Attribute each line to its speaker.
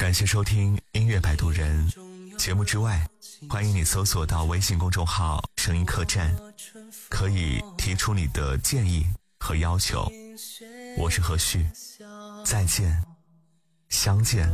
Speaker 1: 感谢收听音乐摆渡人节目之外，欢迎你搜索到微信公众号声音客栈，可以提出你的建议和要求。我是何旭，再见，相见